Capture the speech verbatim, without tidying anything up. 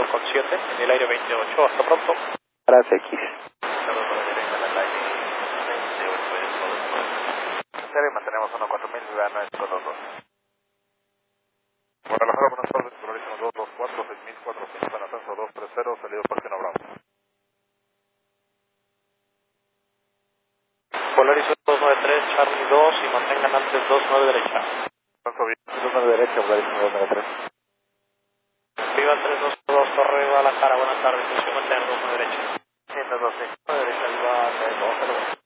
cero con siete, en el aire veintiocho, hasta pronto. Gracias, X. Saludos a la directa en el aire veintiocho, es todo. Serie, mantenemos uno cuatro mil, ciudad nuestro dos dos. Guadalajara, buenas tardes, Florísimo dos dos cuatro, seis mil cuatrocientos, en ascenso dos tres cero, salido Parque No Bravo. Polaris dos nueve tres, Charlie dos y mantengan antes dos nueve derecha. Ascenso bien. dos nueve derecha, Polaris dos nueve tres.